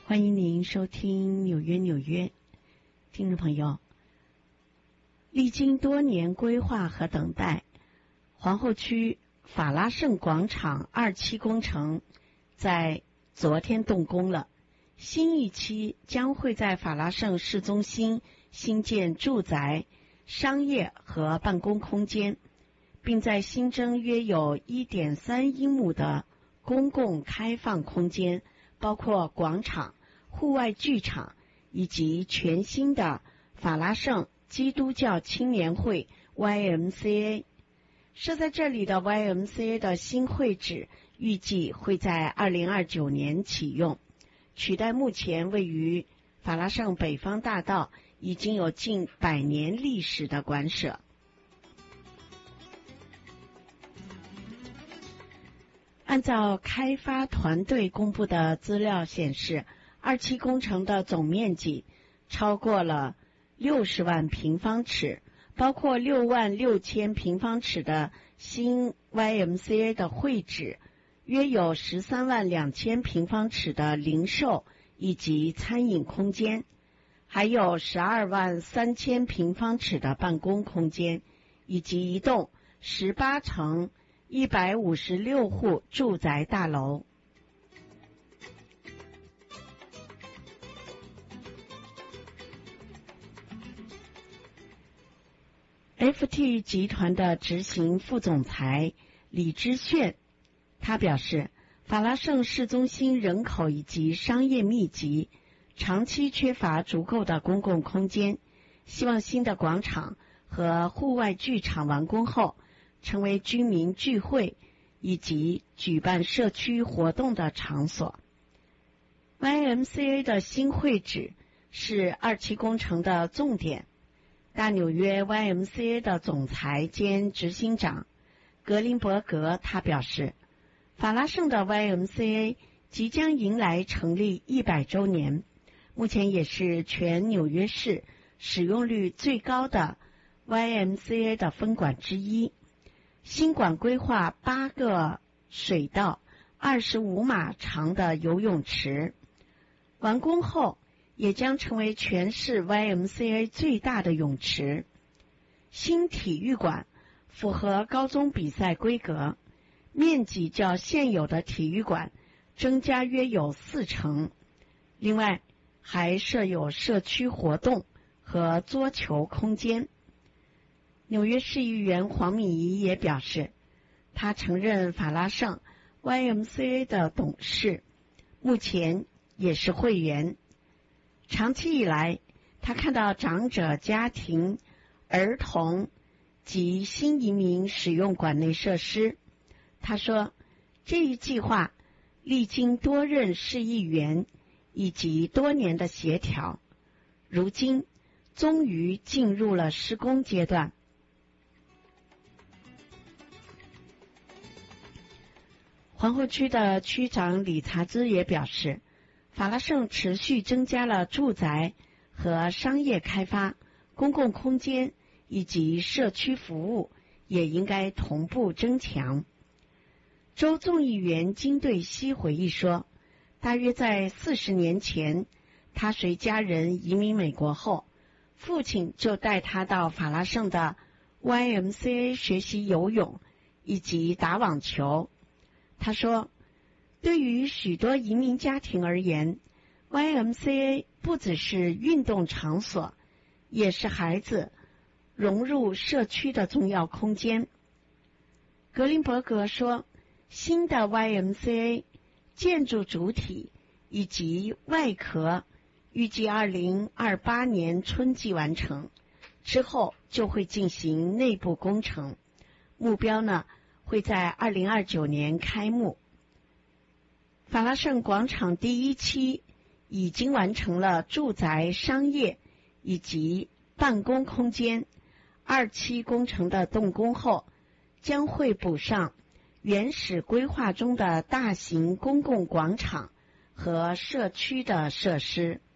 欢迎您收听纽约。听众朋友，历经多年规划和等待，皇后区法拉盛广场2期工程在昨天动工了。新一期将会在法拉盛市中心新建住宅、商业和办公空间，并在新增约有 1.3 英亩的公共开放空间，包括广场、户外剧场以及全新的法拉盛基督教青年会 YMCA。 设在这里的 YMCA 的新会址预计会在2029年启用，取代目前位于法拉盛北方大道已经有近100年历史的馆舍。按照开发团队公布的资料显示，2期工程的总面积超过了60万平方尺，包括6万6千平方尺的新 YMCA 的会址，约有13万2千平方尺的零售以及餐饮空间，还有12万3千平方尺的办公空间，以及一栋18层156户住宅大楼。FT 集团的执行副总裁李之炫，他表示，法拉盛市中心人口以及商业密集，长期缺乏足够的公共空间，希望新的广场和户外剧场完工后，成为居民聚会以及举办社区活动的场所。 YMCA 的新会址是2期工程的重点。大纽约 YMCA 的总裁兼执行长格林伯格他表示，法拉盛的 YMCA 即将迎来成立100周年，目前也是全纽约市使用率最高的 YMCA 的分馆之一。新馆规划8个水道、25码长的游泳池，完工后也将成为全市 YMCA 最大的泳池。新体育馆符合高中比赛规格，面积较现有的体育馆增加约有4成，另外还设有社区活动和桌球空间。纽约市议员黄敏仪也表示，他曾任法拉盛 YMCA 的董事，目前也是会员。长期以来，他看到长者家庭、儿童及新移民使用馆内设施。他说，这一计划历经多任市议员以及多年的协调，如今终于进入了施工阶段。皇后区的区长理查兹也表示，法拉盛持续增加了住宅和商业开发、公共空间以及社区服务，也应该同步增强。州众议员金对西回忆说，大约在40年前，他随家人移民美国后，父亲就带他到法拉盛的 YMCA 学习游泳以及打网球。他说，对于许多移民家庭而言， YMCA 不只是运动场所，也是孩子融入社区的重要空间。格林伯格说，新的 YMCA 建筑主体以及外壳预计2028年春季完成，之后就会进行内部工程，目标呢会在2029年开幕。法拉盛广场第1期已经完成了住宅、商业以及办公空间，2期工程的动工后，将会补上原始规划中的大型公共广场和社区的设施。